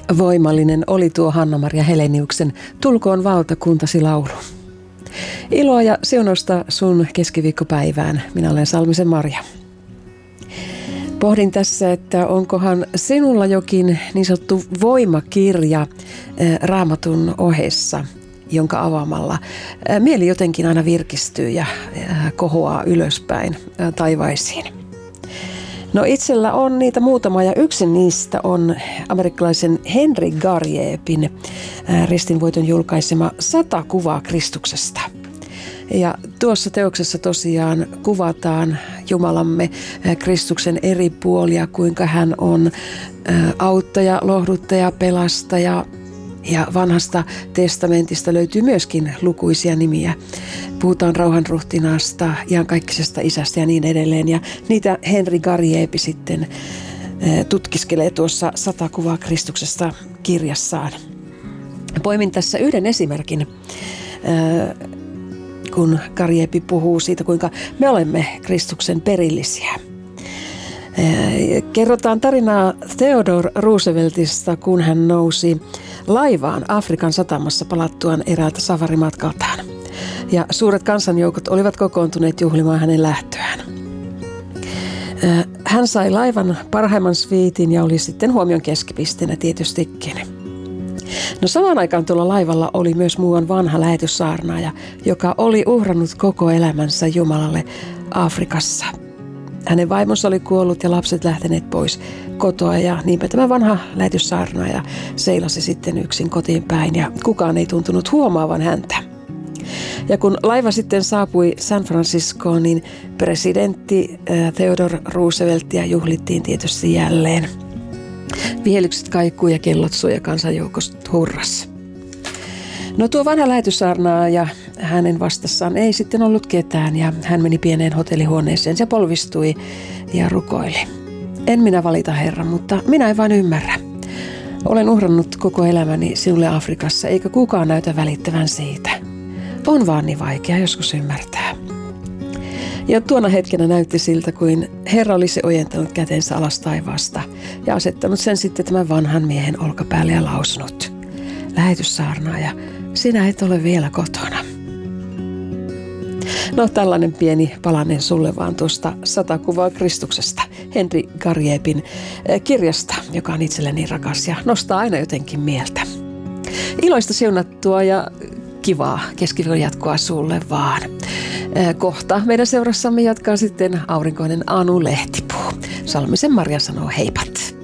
Voimallinen oli tuo Hanna-Maria Heleniuksen Tulkoon valtakuntasi laulu. Iloa ja siunausta sun keskiviikkopäivään. Minä olen Salmisen Marja. Pohdin tässä, että onkohan sinulla jokin niin sanottu voimakirja Raamatun ohessa, jonka avaamalla mieli jotenkin aina virkistyy ja kohoaa ylöspäin taivaisiin. No itsellä on niitä muutama ja yksi niistä on amerikkalaisen Henry Garriepin ristinvoiton julkaisema 100 kuvaa Kristuksesta. Ja tuossa teoksessa tosiaan kuvataan Jumalamme Kristuksen eri puolia, kuinka hän on auttaja, lohduttaja, pelastaja. Ja vanhasta testamentista löytyy myöskin lukuisia nimiä. Puhutaan rauhanruhtinaasta, iankaikkisesta isästä ja niin edelleen. Ja niitä Henry Garriepi sitten tutkiskelee tuossa 100 kuvaa Kristuksesta -kirjassaan. Poimin tässä yhden esimerkin, kun Garriepi puhuu siitä, kuinka me olemme Kristuksen perillisiä. Kerrotaan tarinaa Theodore Rooseveltista, kun hän nousi laivaan Afrikan satamassa palattuaan eräältä safarimatkaltaan. Ja suuret kansanjoukot olivat kokoontuneet juhlimaan hänen lähtöään. Hän sai laivan parhaimman sviitin ja oli sitten huomion keskipisteenä tietystikin. No samaan aikaan tuolla laivalla oli myös muuan vanha lähetyssaarnaaja, joka oli uhrannut koko elämänsä Jumalalle Afrikassa. Hänen vaimonsa oli kuollut ja lapset lähteneet pois kotoa ja niinpä tämä vanha lähetyssaarnaaja seilasi sitten yksin kotiin päin ja kukaan ei tuntunut huomaavan häntä. Ja kun laiva sitten saapui San Franciscoon, niin presidentti Theodore Rooseveltia juhlittiin tietysti jälleen. Vihelykset kaikuu ja kellot soi ja kansanjoukot hurras. No tuo vanha lähetyssaarnaaja, hänen vastassaan ei sitten ollut ketään ja hän meni pieneen hotellihuoneeseen ja polvistui ja rukoili. En minä valita, Herra, mutta minä en vain ymmärrä. Olen uhrannut koko elämäni sinulle Afrikassa, eikä kukaan näytä välittävän siitä. On vaan niin vaikea joskus ymmärtää. Ja tuona hetkenä näytti siltä, kuin Herra olisi ojentanut kätensä alas taivaasta ja asettanut sen sitten tämän vanhan miehen olkapäälle ja lausunut: lähetyssaarnaaja, sinä et ole vielä kotona. No tällainen pieni palanen sulle vaan tuosta 100 kuvaa Kristuksesta, Henry Garriepin kirjasta, joka on itselleni rakas ja nostaa aina jotenkin mieltä. Iloista siunattua ja kivaa keskiviikon jatkoa sulle vaan. Kohta meidän seurassamme jatkaa sitten aurinkoinen Anu Lehtipuu. Salmisen Marja sanoo heipat.